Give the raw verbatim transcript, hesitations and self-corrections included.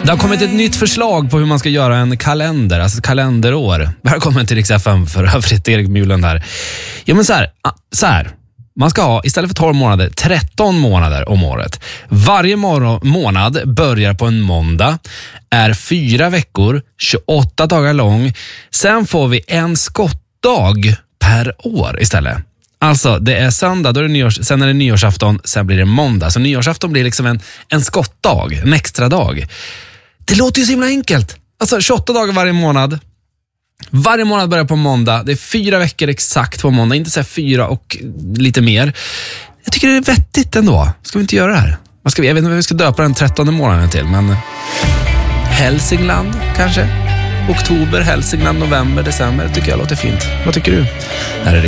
Det har kommit ett nytt förslag på hur man ska göra en kalender, alltså ett kalenderår. Välkommen till Rix F M för övrigt, Erik Mjulund här. Ja, men så här, så här. Man ska ha, istället för tolv månader, tretton månader om året. Varje mor- månad börjar på en måndag, är fyra veckor, tjugoåtta dagar lång. Sen får vi en skottdag per år istället. Alltså, det är söndag, då är det nyårs, sen är det nyårsafton, sen blir det måndag. Så nyårsafton blir liksom en, en skottdag, en extra dag. Det låter ju så himla enkelt. Alltså, tjugoåtta dagar varje månad. Varje månad börjar på måndag. Det är fyra veckor exakt på måndag. Inte så här fyra och lite mer. Jag tycker det är vettigt ändå. Ska vi inte göra det här? Vad ska vi, jag vet inte vad vi ska döpa den trettonde månaden till, men Hälsingland kanske? Oktober, Hälsingland, november, december. Det tycker jag låter fint. Vad tycker du? Här är